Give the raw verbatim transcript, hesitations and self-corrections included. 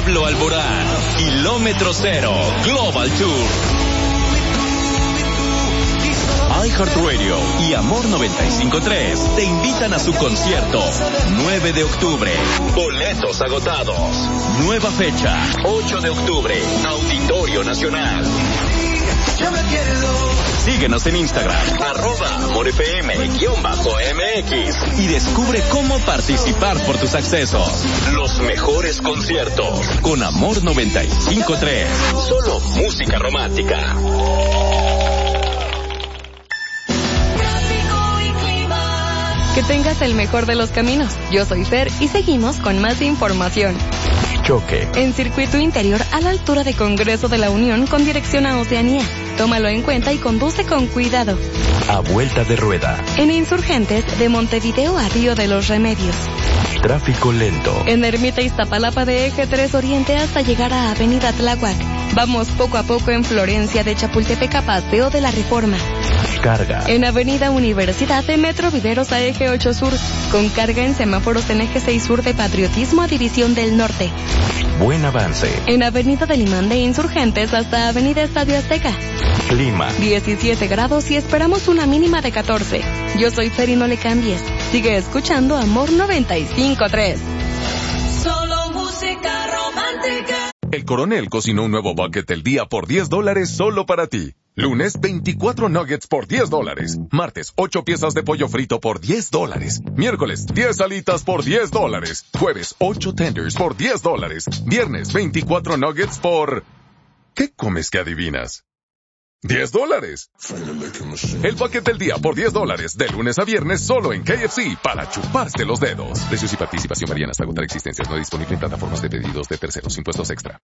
Pablo Alborán, Kilómetro Cero, Global Tour. iHeartRadio y Amor noventa y cinco punto tres te invitan a su concierto nueve de octubre. Boletos agotados. Nueva fecha, ocho de octubre, Auditorio Nacional. Síguenos en Instagram, arroba AmorFM-MX y descubre cómo participar por tus accesos. Los mejores conciertos con Amor noventa y cinco punto tres. Solo música romántica. Que tengas el mejor de los caminos. Yo soy Fer y seguimos con más información. Choque. En circuito interior a la altura de Congreso de la Unión con dirección a Oceanía. Tómalo en cuenta y conduce con cuidado. A vuelta de rueda. En Insurgentes de Montevideo a Río de los Remedios. Tráfico lento. En Ermita Iztapalapa de Eje tres Oriente hasta llegar a Avenida Tláhuac. Vamos poco a poco en Florencia de Chapultepec a Paseo de la Reforma. Carga. En Avenida Universidad de Metro Viveros a Eje ocho Sur, con carga en semáforos en Eje seis Sur de Patriotismo a División del Norte. Buen avance. En Avenida del Imán de Insurgentes hasta Avenida Estadio Azteca. Clima. diecisiete grados y esperamos una mínima de catorce. Yo soy Fer y no le cambies. Sigue escuchando Amor noventa y cinco punto tres. Solo música romántica. El Coronel cocinó un nuevo bucket del día por diez dólares solo para ti. Lunes, veinticuatro nuggets por diez dólares. Martes, ocho piezas de pollo frito por diez dólares. Miércoles, diez alitas por diez dólares. Jueves, ocho tenders por diez dólares. Viernes, veinticuatro nuggets por... ¿Qué comes que adivinas? ¡diez dólares! El bucket del día por diez dólares, de lunes a viernes, solo en K F C, para chuparse los dedos. Precios y participación varían hasta agotar existencias. No disponible en plataformas de pedidos de terceros. Impuestos extra.